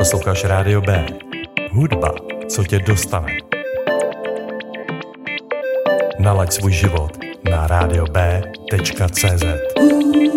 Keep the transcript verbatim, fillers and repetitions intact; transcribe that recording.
Posloucháš Rádio B. Hudba, co tě dostane. Nalaď svůj život na radio b tečka cé zet.